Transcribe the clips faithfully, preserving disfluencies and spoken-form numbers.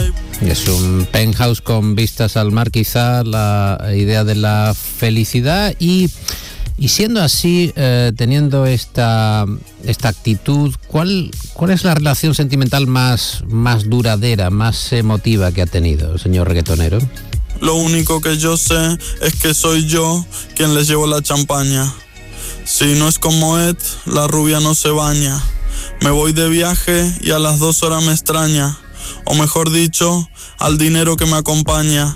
Es un penthouse con vistas al mar, quizá la idea de la felicidad y, y siendo así, eh, teniendo esta, esta actitud, ¿cuál, ¿cuál es la relación sentimental más, más duradera, más emotiva que ha tenido, señor reggaetonero? Lo único que yo sé es que soy yo quien les llevo la champaña. Si no es como Ed, la rubia no se baña. Me voy de viaje y a las dos horas me extraña. O mejor dicho, al dinero que me acompaña.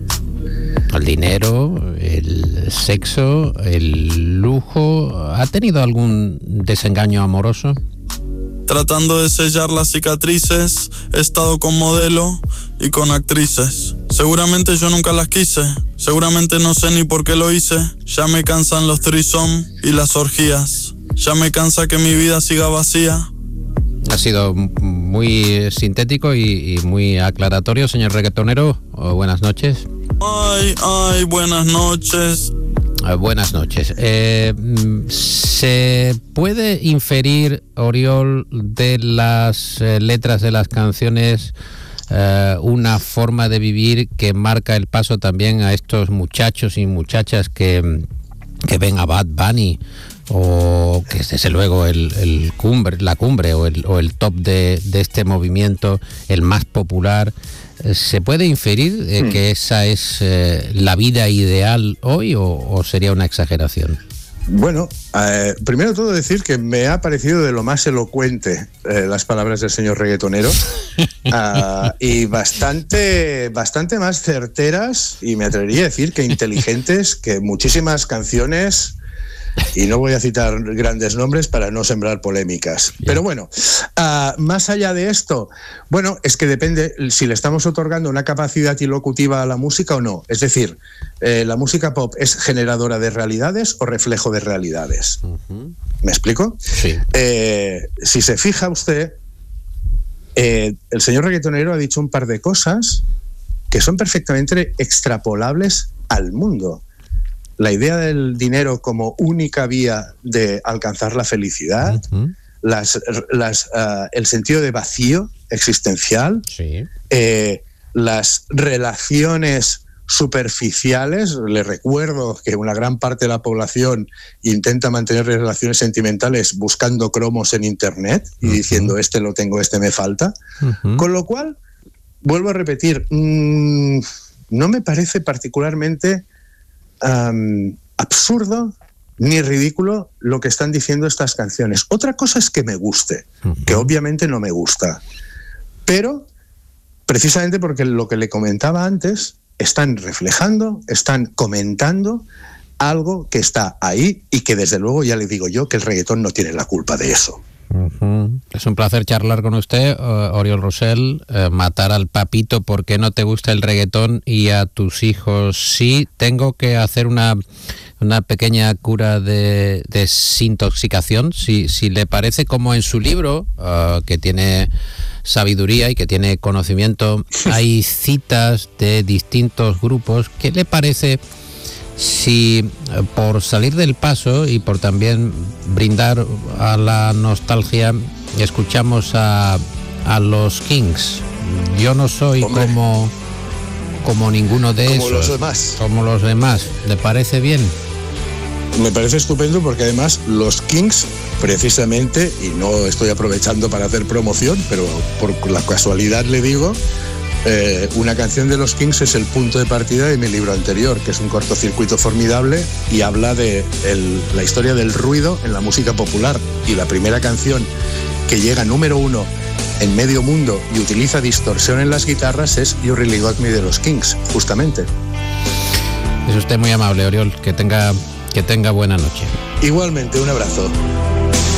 Al dinero, el sexo, el lujo. ¿Ha tenido algún desengaño amoroso? Tratando de sellar las cicatrices, he estado con modelo y con actrices. Seguramente yo nunca las quise, seguramente no sé ni por qué lo hice. Ya me cansan los threesome y las orgías. Ya me cansa que mi vida siga vacía. Ha sido muy sintético y, y muy aclaratorio, señor reggaetonero. Buenas noches. Ay, ay, buenas noches. Buenas noches. Eh, ¿Se puede inferir, Oriol, de las eh, letras de las canciones eh, una forma de vivir que marca el paso también a estos muchachos y muchachas que, que ven a Bad Bunny, o que es desde luego el, el cumbre, la cumbre o el, o el top de, de este movimiento, el más popular? ¿Se puede inferir eh, hmm. que esa es eh, la vida ideal hoy o, o sería una exageración? Bueno, eh, primero de todo decir que me ha parecido de lo más elocuente eh, las palabras del señor reggaetonero uh, y bastante, bastante más certeras y me atrevería a decir que inteligentes que muchísimas canciones. Y no voy a citar grandes nombres para no sembrar polémicas. Yeah. Pero bueno, uh, más allá de esto, bueno, es que depende si le estamos otorgando una capacidad ilocutiva a la música o no. Es decir, eh, ¿la música pop es generadora de realidades o reflejo de realidades? Uh-huh. ¿Me explico? Sí. Eh, si se fija usted, eh, el señor reggaetonero ha dicho un par de cosas que son perfectamente extrapolables al mundo. La idea del dinero como única vía de alcanzar la felicidad, uh-huh. las, las, uh, el sentido de vacío existencial, sí. eh, las relaciones superficiales. Le recuerdo que una gran parte de la población intenta mantener relaciones sentimentales buscando cromos en internet y uh-huh. diciendo este lo tengo, este me falta. Uh-huh. Con lo cual, vuelvo a repetir, mmm, no me parece particularmente Um, absurdo ni ridículo lo que están diciendo estas canciones. Otra cosa es que me guste, uh-huh. que obviamente no me gusta, pero precisamente porque lo que le comentaba antes, están reflejando, están comentando algo que está ahí y que desde luego ya le digo yo que el reggaetón no tiene la culpa de eso. Uh-huh. Es un placer charlar con usted, uh, Oriol Rosell. Uh, matar al papito porque no te gusta el reggaetón y a tus hijos sí. Tengo que hacer una, una pequeña cura de desintoxicación, si, si le parece, como en su libro, uh, que tiene sabiduría y que tiene conocimiento, hay citas de distintos grupos. ¿Qué le parece si por salir del paso y por también brindar a la nostalgia escuchamos a, a los Kings? Yo no soy Hombre. como como ninguno de como esos los demás. como los demás. ¿Le parece bien? Me parece estupendo porque además los Kings, precisamente, y no estoy aprovechando para hacer promoción, pero por la casualidad le digo, Eh, una canción de los Kings es el punto de partida de mi libro anterior, que es un cortocircuito formidable y habla de el, la historia del ruido en la música popular. Y la primera canción que llega número uno en medio mundo y utiliza distorsión en las guitarras es You Really Got Me de los Kings, justamente. Es usted muy amable, Oriol. Que tenga, que tenga buena noche. Igualmente, un abrazo.